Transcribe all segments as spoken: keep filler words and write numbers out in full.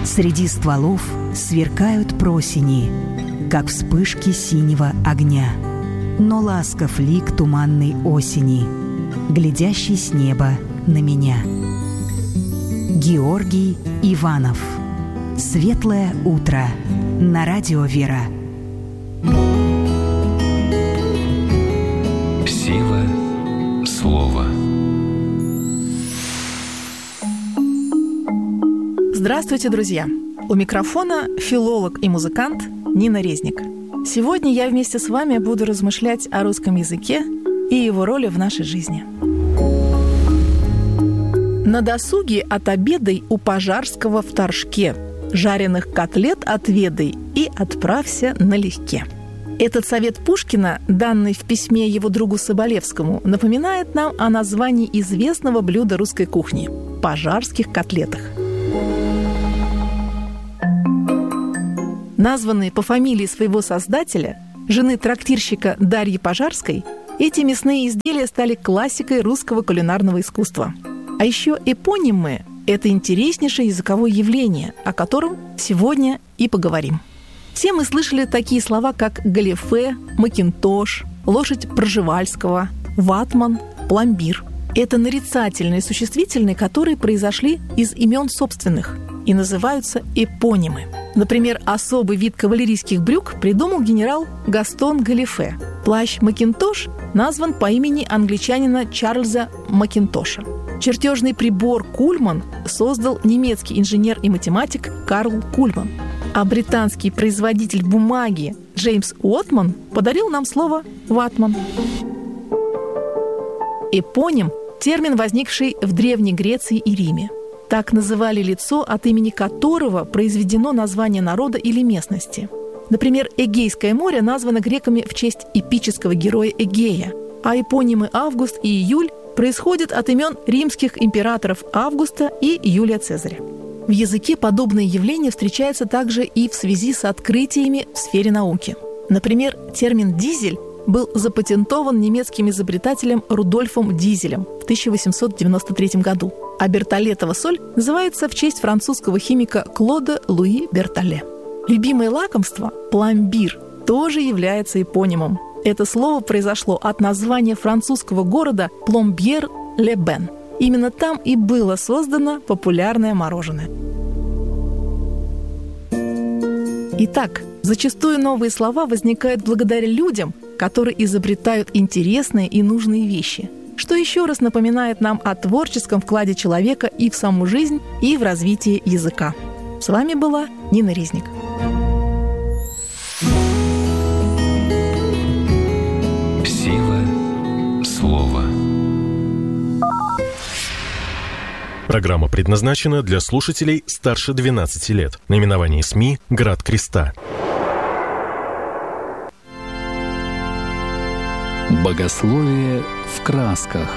Среди стволов сверкают просени, как вспышки синего огня. Но ласков лик туманной осени, глядящий с неба на меня. Георгий Иванов. Светлое утро на радио Вера. Сила слова. Здравствуйте, друзья! У микрофона филолог и музыкант Нина Резник. Сегодня я вместе с вами буду размышлять о русском языке и его роли в нашей жизни. На досуге отобедай у Пожарского в Торжке, жареных котлет отведай и отправься налегке. Этот совет Пушкина, данный в письме его другу Соболевскому, напоминает нам о названии известного блюда русской кухни – пожарских котлетах. Названные по фамилии своего создателя, жены трактирщика Дарьи Пожарской, эти мясные изделия стали классикой русского кулинарного искусства. А еще эпонимы – это интереснейшее языковое явление, о котором сегодня и поговорим. Все мы слышали такие слова, как галифе, макинтош, лошадь Пржевальского, ватман, пломбир. Это нарицательные существительные, которые произошли из имен собственных и называются эпонимы. Например, особый вид кавалерийских брюк придумал генерал Гастон Галифе. Плащ макинтош назван по имени англичанина Чарльза Макинтоша. Чертежный прибор Кульман создал немецкий инженер и математик Карл Кульман. А британский производитель бумаги Джеймс Уотман подарил нам слово «ватман». Эпоним – термин, возникший в Древней Греции и Риме. Так называли лицо, от имени которого произведено название народа или местности. Например, Эгейское море названо греками в честь эпического героя Эгея, а эпонимы Август и Июль происходят от имен римских императоров Августа и Юлия Цезаря. В языке подобные явления встречаются также и в связи с открытиями в сфере науки. Например, термин «дизель» был запатентован немецким изобретателем Рудольфом Дизелем в тысяча восемьсот девяносто третьем году, а бертолетова соль называется в честь французского химика Клода Луи Бертоле. Любимое лакомство – пломбир – тоже является эпонимом. Это слово произошло от названия французского города Пломбьер-ле-Бен. Именно там и было создано популярное мороженое. Итак, зачастую новые слова возникают благодаря людям, которые изобретают интересные и нужные вещи, что еще раз напоминает нам о творческом вкладе человека и в саму жизнь, и в развитие языка. С вами была Нина Резник. Сила слова. Программа предназначена для слушателей старше двенадцати лет. Наименование СМИ «Град Креста». Богословие в красках.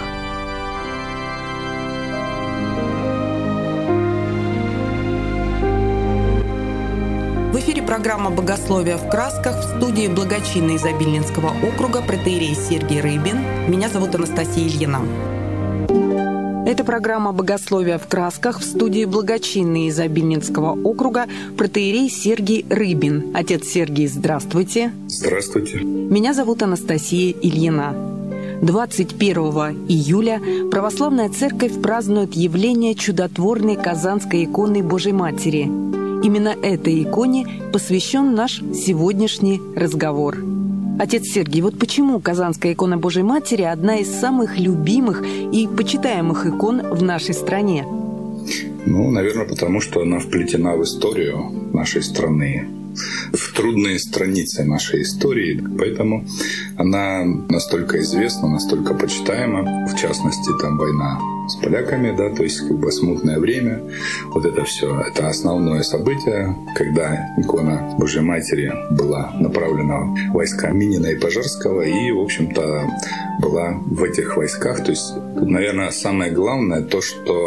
В эфире программа «Богословие в красках», в студии благочинной Изобильнинского округа протоиерей Сергий Рыбин. Меня зовут Анастасия Ильина. Это программа «Богословие в красках», в студии благочинной Изобильнинского округа протоиерей Сергий Рыбин. Отец Сергий, здравствуйте. Здравствуйте. Меня зовут Анастасия Ильина. двадцать первого июля Православная Церковь празднует явление чудотворной Казанской иконы Божьей Матери. Именно этой иконе посвящен наш сегодняшний разговор. Отец Сергий, вот почему Казанская икона Божьей Матери одна из самых любимых и почитаемых икон в нашей стране? Ну, наверное, потому что она вплетена в историю нашей страны, в трудные страницы нашей истории. Поэтому она настолько известна, настолько почитаема. В частности, там война с поляками, да, то есть как бы смутное время. Вот это все, это основное событие, когда икона Божьей Матери была направлена в войска Минина и Пожарского и, в общем-то, была в этих войсках. То есть, наверное, самое главное то, что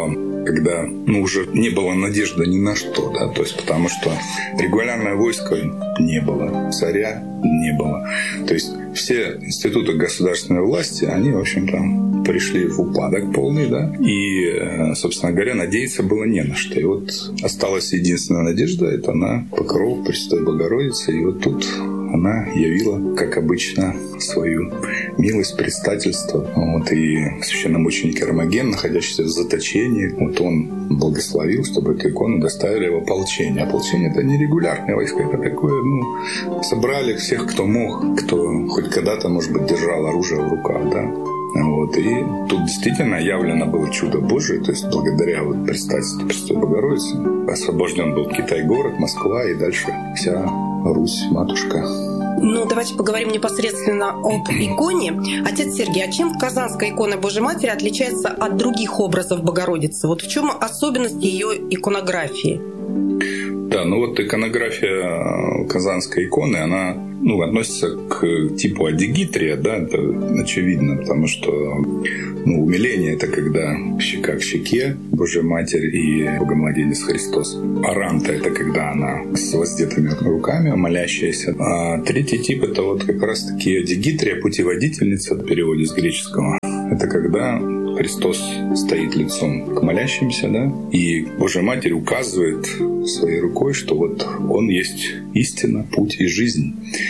когда ну, уже не было надежды ни на что, да, то есть потому что регулярное войско не было, царя не было. То есть все институты государственной власти, они, в общем-то, пришли в упадок полный, да, и, собственно говоря, надеяться было не на что. И вот осталась единственная надежда, это на покров Пресвятой Богородицы, и вот тут она явила, как обычно, свою милость, предстательство. Вот, и священномученик Эрмоген, находящийся в заточении, вот он благословил, чтобы эту икону доставили в ополчение. Ополчение — это не регулярное войско, это такое, ну, собрали всех, кто мог, кто хоть когда-то, может быть, держал оружие в руках, да. Вот, и тут действительно явлено было чудо Божие, то есть благодаря вот предстательству Пресвятой Богородицы освобожден был Китай-город, Москва и дальше вся Русь, матушка. Ну, давайте поговорим непосредственно об иконе. Отец Сергий, а чем Казанская икона Божьей Матери отличается от других образов Богородицы? Вот в чем особенность ее иконографии? Да, ну вот иконография Казанской иконы, она ну, относится к типу адигитрия, да, это очевидно, потому что ну, умиление — это когда щека к щеке Божья Матерь и Богомладенец Христос. Аранта — это когда она с воздетыми руками, молящаяся. А третий тип — это вот как раз-таки адигитрия, путеводительница, в переводе с греческого. Это когда Христос стоит лицом к молящимся, да, и Божья Матерь указывает своей рукой, что вот Он есть истина, путь и жизнь.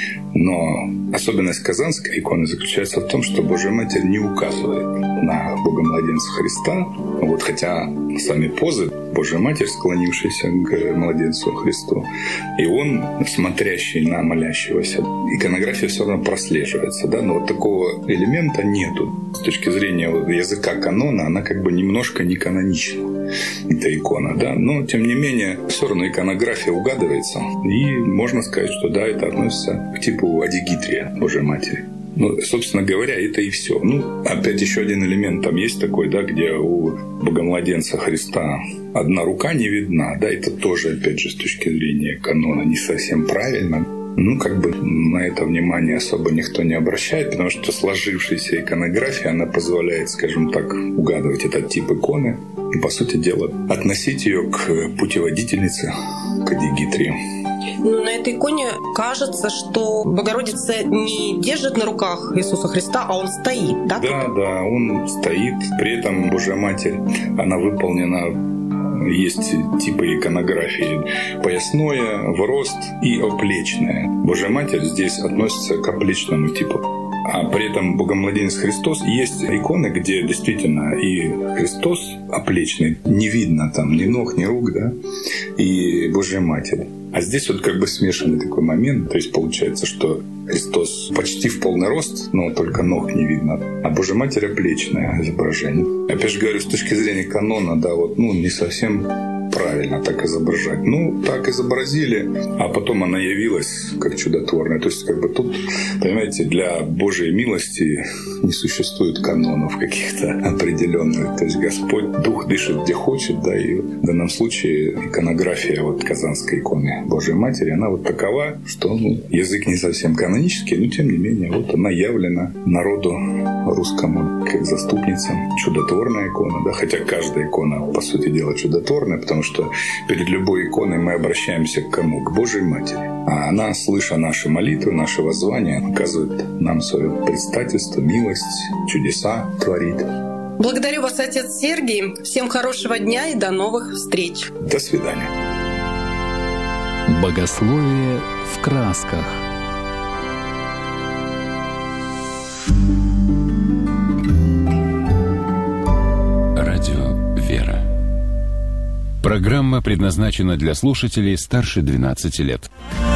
Но особенность Казанской иконы заключается в том, что Божья Матерь не указывает на Богомладенца Христа, вот, хотя сами позы Божья Матерь, склонившаяся к младенцу Христу, и Он, смотрящий на молящегося. Иконография все равно прослеживается, да, но вот такого элемента нету. С точки зрения языка канона, она как бы немножко не канонична, эта икона, да, но тем не менее все равно иконография угадывается, и можно сказать, что да, это относится к типу адигитрия Божьей Матери. Ну, собственно говоря, это и все. Ну, опять еще один элемент там есть такой, да, где у Богомладенца Христа одна рука не видна, да, это тоже, опять же, с точки зрения канона не совсем правильно. Ну, как бы на это внимание особо никто не обращает, потому что сложившаяся иконография, она позволяет, скажем так, угадывать этот тип иконы и, по сути дела, относить ее к путеводительнице, к адигитрии. Ну, на этой иконе кажется, что Богородица не держит на руках Иисуса Христа, а Он стоит, да? Да, да, Он стоит. При этом Божья Матерь, она выполнена... Есть типы иконографии поясное, в рост и оплечное. Божья Матерь здесь относится к оплечному типу. А при этом Богомладенец Христос, есть иконы, где действительно и Христос оплечный, не видно там ни ног, ни рук, да, и Божья Матерь. А здесь вот как бы смешанный такой момент, то есть получается, что Христос почти в полный рост, но только ног не видно, а Божья Матерь оплечное изображение. Опять же говорю, с точки зрения канона, да, вот, ну, не совсем правильно так изображать. Ну, так изобразили, а потом она явилась как чудотворная. То есть, как бы тут, понимаете, для Божьей милости не существует канонов каких-то определенных. То есть Господь, Дух дышит где хочет, да, и в данном случае иконография вот Казанской иконы Божьей Матери, она вот такова, что ну, язык не совсем канонический, но тем не менее, вот она явлена народу русскому как заступница, чудотворная икона, да, хотя каждая икона, по сути дела, чудотворная, потому что перед любой иконой мы обращаемся к кому? К Божьей Матери. А она, слыша наши молитвы, наши воззвания, оказывает нам свое предстательство, милость, чудеса творит. Благодарю вас, отец Сергий. Всем хорошего дня и до новых встреч. До свидания. Богословие в красках. Радио «Вера». Программа предназначена для слушателей старше двенадцати лет.